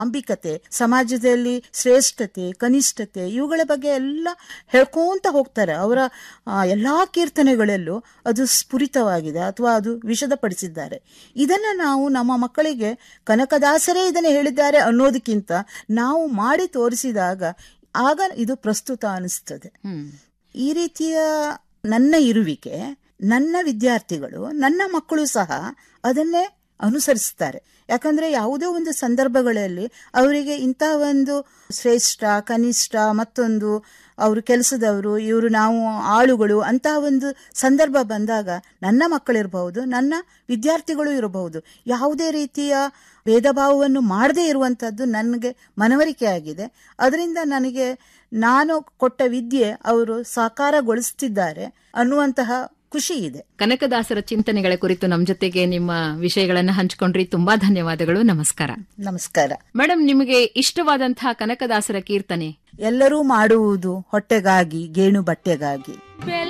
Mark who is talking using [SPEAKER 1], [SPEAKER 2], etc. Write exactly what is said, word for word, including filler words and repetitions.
[SPEAKER 1] ಅಂಬಿಕತೆ, ಸಮಾಜದಲ್ಲಿ ಶ್ರೇಷ್ಠತೆ, ಕನಿಷ್ಠತೆ ಇವುಗಳ ಬಗ್ಗೆ ಎಲ್ಲ ಹೇಳ್ಕೊಂತ ಹೋಗ್ತಾರೆ. ಅವರ ಎಲ್ಲಾ ಕೀರ್ತನೆಗಳಲ್ಲೂ ಅದು ಸ್ಫುರಿತವಾಗಿದೆ ಅಥವಾ ಅದು ವಿಷದಪಡಿಸಿದ್ದಾರೆ. ಇದನ್ನ ನಾವು ನಮ್ಮ ಮಕ್ಕಳಿಗೆ ಕನಕದಾಸರೇ ಇದನ್ನು ಹೇಳಿದ್ದಾರೆ ಅನ್ನೋದಕ್ಕಿಂತ ನಾವು ಮಾಡಿ ತೋರಿಸಿದಾಗ ಆಗ ಇದು ಪ್ರಸ್ತುತ ಅನಿಸ್ತದೆ. ಈ ರೀತಿಯ ನನ್ನ ಇರುವಿಕೆ, ನನ್ನ ವಿದ್ಯಾರ್ಥಿಗಳು, ನನ್ನ ಮಕ್ಕಳು ಸಹ ಅದನ್ನೇ ಅನುಸರಿಸ್ತಾರೆ. ಯಾಕಂದ್ರೆ ಯಾವುದೋ ಒಂದು ಸಂದರ್ಭಗಳಲ್ಲಿ ಅವರಿಗೆ ಇಂಥ ಒಂದು ಶ್ರೇಷ್ಠ, ಕನಿಷ್ಠ, ಮತ್ತೊಂದು ಅವರು ಕೆಲಸದವರು, ಇವರು ನಾವು ಆಳುಗಳು ಅಂತ ಒಂದು ಸಂದರ್ಭ ಬಂದಾಗ ನನ್ನ ಮಕ್ಕಳಿರಬಹುದು, ನನ್ನ ವಿದ್ಯಾರ್ಥಿಗಳು ಇರಬಹುದು, ಯಾವುದೇ ರೀತಿಯ ಭೇದ ಭಾವವನ್ನು ಮಾಡದೇ ಇರುವಂತದ್ದು ನನಗೆ ಮನವರಿಕೆ ಆಗಿದೆ. ಅದರಿಂದ ನನಗೆ ನಾನು ಕೊಟ್ಟ ವಿದ್ಯೆ ಅವರು ಸಾಕಾರಗೊಳಿಸುತ್ತಿದ್ದಾರೆ ಅನ್ನುವಂತಹ ಖುಷಿ ಇದೆ.
[SPEAKER 2] ಕನಕದಾಸರ ಚಿಂತನೆಗಳ ಕುರಿತು ನಮ್ಮ ಜೊತೆಗೆ ನಿಮ್ಮ ವಿಷಯಗಳನ್ನು ಹಂಚಿಕೊಂಡ್ರಿ. ತುಂಬಾ ಧನ್ಯವಾದಗಳು. ನಮಸ್ಕಾರ.
[SPEAKER 1] ನಮಸ್ಕಾರ
[SPEAKER 2] ಮೇಡಮ್, ನಿಮಗೆ ಇಷ್ಟವಾದಂತಹ ಕನಕದಾಸರ ಕೀರ್ತನೆ?
[SPEAKER 1] ಎಲ್ಲರೂ ಮಾಡುವುದು ಹೊಟ್ಟೆಗಾಗಿ, ಗೇಣು ಬಟ್ಟೆಗಾಗಿ.